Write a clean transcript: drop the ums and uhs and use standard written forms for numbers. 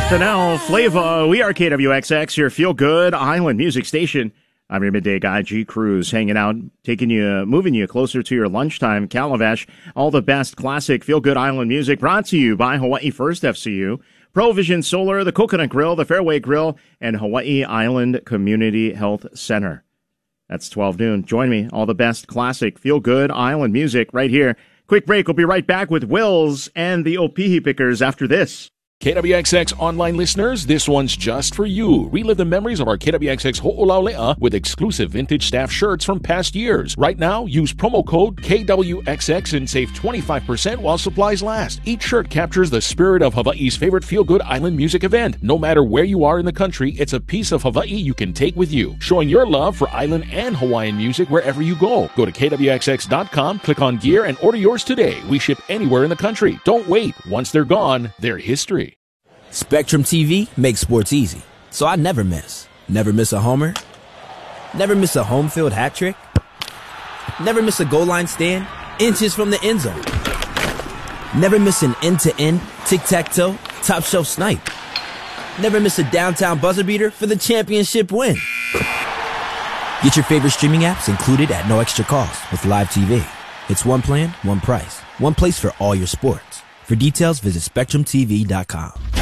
Chanel Flava, we are KWXX, your feel-good island music station. I'm your midday guy, G Cruz, hanging out, moving you closer to your lunchtime Calabash. All the best classic feel-good island music brought to you by Hawaii First FCU, Provision Solar, the Coconut Grill, the Fairway Grill, and Hawaii Island Community Health Center. That's 12 noon. Join me. All the best classic feel-good island music right here. Quick break. We'll be right back with Wills and the Opihi Pickers after this. KWXX online listeners, this one's just for you. Relive the memories of our KWXX Ho'olaulea with exclusive vintage staff shirts from past years. Right now, use promo code KWXX and save 25% while supplies last. Each shirt captures the spirit of Hawaii's favorite feel-good island music event. No matter where you are in the country, it's a piece of Hawaii you can take with you, showing your love for island and Hawaiian music wherever you go. Go to KWXX.com, click on gear, and order yours today. We ship anywhere in the country. Don't wait. Once they're gone, they're history. Spectrum TV makes sports easy, so I never miss. Never miss a homer. Never miss a home field hat trick. Never miss a goal line stand, inches from the end zone. Never miss an end-to-end, tic-tac-toe, top-shelf snipe. Never miss a downtown buzzer beater for the championship win. Get your favorite streaming apps included at no extra cost with Live TV. It's one plan, one price, one place for all your sports. For details, visit SpectrumTV.com.